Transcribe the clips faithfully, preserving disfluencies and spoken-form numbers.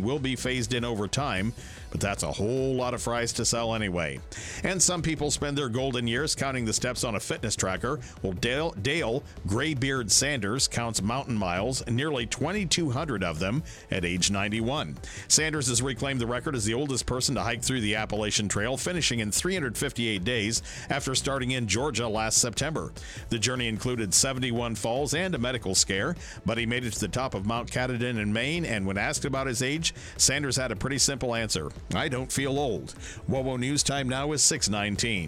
will be phased in over time, but that's a whole lot of fries to sell anyway. And some people spend their golden years counting the steps on a fitness tracker. Well, Dale, Dale Graybeard Sanders counts mountain miles, nearly twenty-two hundred of them at age ninety-one. Sanders has reclaimed the record as the oldest person to hike through the Appalachian Trail, finishing in three hundred fifty-eight days after starting in Georgia last September. The journey included seventy-one falls and a medical scare, but he made it to the top of Mount Katahdin in Maine, and when asked about his age, Sanders had a pretty simple answer: I don't feel old. WOWO News time now is six nineteen.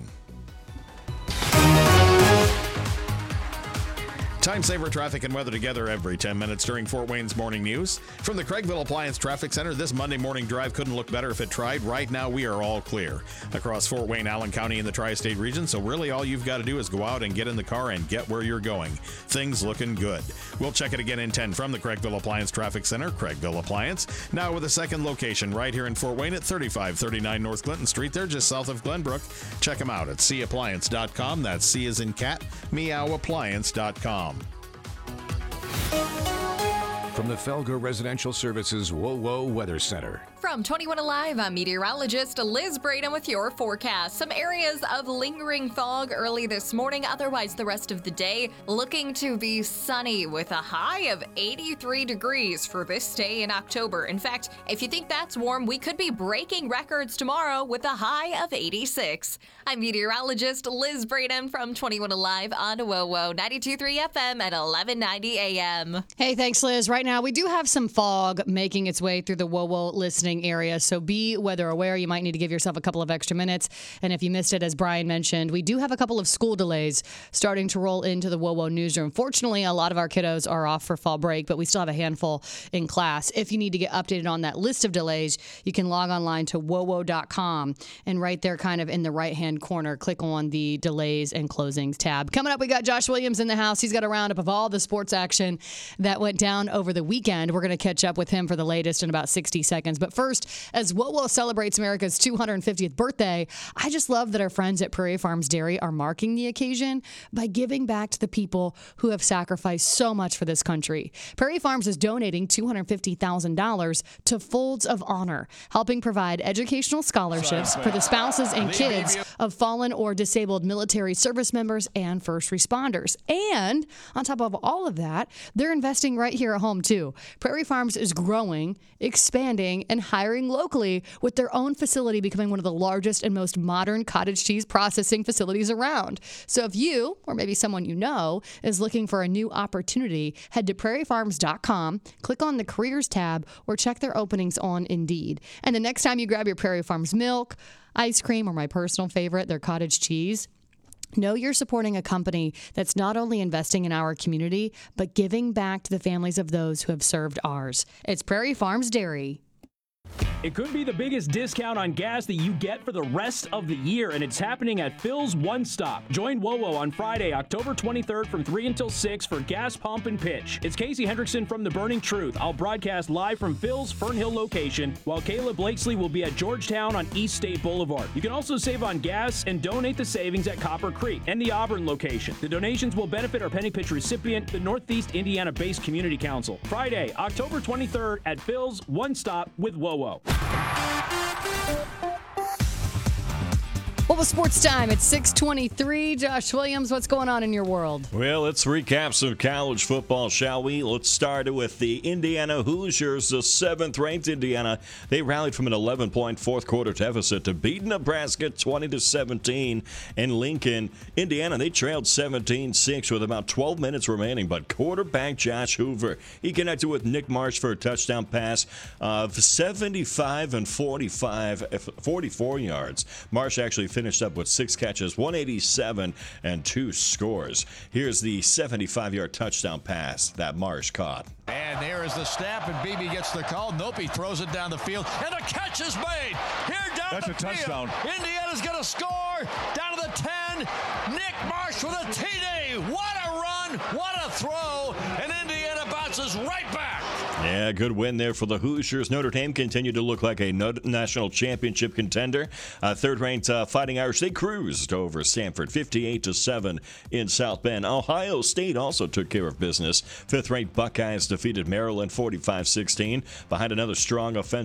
Time saver traffic and weather together every ten minutes during Fort Wayne's Morning News. From the Craigville Appliance Traffic Center, this Monday morning drive couldn't look better if it tried. Right now, we are all clear across Fort Wayne, Allen County, and the tri-state region, so really all you've got to do is go out and get in the car and get where you're going. Things looking good. We'll check it again in ten from the Craigville Appliance Traffic Center, Craigville Appliance, now with a second location right here in Fort Wayne at thirty-five thirty-nine North Clinton Street. They're just south of Glenbrook. Check them out at c appliance dot com. That's C as in cat, meow appliance dot com. From the Felger Residential Services WOWO Weather Center. From twenty-one Alive, I'm meteorologist Liz Braden with your forecast. Some areas of lingering fog early this morning, otherwise the rest of the day looking to be sunny with a high of eighty-three degrees for this day in October. In fact, if you think that's warm, we could be breaking records tomorrow with a high of eighty-six. I'm meteorologist Liz Braden from twenty-one Alive on WOWO ninety-two point three F M at eleven ninety A M. Hey, thanks, Liz. Right now, we do have some fog making its way through the WOWO listening area, so be weather aware. You might need to give yourself a couple of extra minutes. And if you missed it, as Brian mentioned, we do have a couple of school delays starting to roll into the WOWO newsroom. Fortunately, a lot of our kiddos are off for fall break, but we still have a handful in class. If you need to get updated on that list of delays, you can log online to W O W O dot com, and right there kind of in the right-hand corner, click on the delays and closings tab. Coming up, we got Josh Williams in the house. He's got a roundup of all the sports action that went down over the weekend. We're going to catch up with him for the latest in about sixty seconds. But first, as WOWO celebrates America's two hundred fiftieth birthday, I just love that our friends at Prairie Farms Dairy are marking the occasion by giving back to the people who have sacrificed so much for this country. Prairie Farms is donating two hundred fifty thousand dollars to Folds of Honor, helping provide educational scholarships for the spouses and kids of fallen or disabled military service members and first responders. And on top of all of that, they're investing right here at home too. Prairie Farms is growing, expanding, and hiring locally, with their own facility becoming one of the largest and most modern cottage cheese processing facilities around. So if you, or maybe someone you know, is looking for a new opportunity, head to prairie farms dot com, click on the careers tab, or check their openings on Indeed. And the next time you grab your Prairie Farms milk, ice cream, or my personal favorite, their cottage cheese, know you're supporting a company that's not only investing in our community, but giving back to the families of those who have served ours. It's Prairie Farms Dairy. It could be the biggest discount on gas that you get for the rest of the year, and it's happening at Phil's One Stop. Join WOWO on Friday, October twenty-third from three until six for Gas Pump and Pitch. It's Casey Hendrickson from The Burning Truth. I'll broadcast live from Phil's Fern Hill location, while Kayla Blakesley will be at Georgetown on East State Boulevard. You can also save on gas and donate the savings at Copper Creek and the Auburn location. The donations will benefit our Penny Pitch recipient, the Northeast Indiana-based Community Council. Friday, October twenty-third at Phil's One Stop with WOWO. Well, with sports time, it's six twenty-three. Josh Williams, what's going on in your world? Well, let's recap some college football, shall we? Let's start with the Indiana Hoosiers, the seventh-ranked Indiana. They rallied from an eleven-point fourth-quarter deficit to beat Nebraska twenty to seventeen in Lincoln. Indiana, they trailed seventeen six with about twelve minutes remaining, but quarterback Josh Hoover, he connected with Nick Marsh for a touchdown pass of seventy-five and forty-five, forty-four yards. Marsh actually finished up with six catches, one eighty-seven, and two scores. Here's the seventy-five-yard touchdown pass that Marsh caught. And there is the snap, and Beebe gets the call. Nope, he throws it down the field, and the catch is made. Here down That's the a field. touchdown. Indiana's going to score. Down to the ten. Nick Marsh with a T D. What a run. What a throw. And Indiana bounces right back. Yeah, good win there for the Hoosiers. Notre Dame continued to look like a national championship contender. Uh, third-ranked uh, Fighting Irish, they cruised over Stanford fifty-eight to seven in South Bend. Ohio State also took care of business. Fifth-ranked Buckeyes defeated Maryland forty-five sixteen behind another strong offensive